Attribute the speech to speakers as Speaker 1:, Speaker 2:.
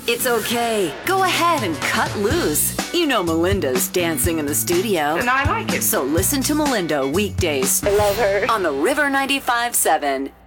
Speaker 1: It's okay. Go ahead and cut loose. You know Melinda's dancing in the studio.
Speaker 2: And I like it.
Speaker 1: So listen to Melinda weekdays.
Speaker 2: I love her.
Speaker 1: On the River 95.7.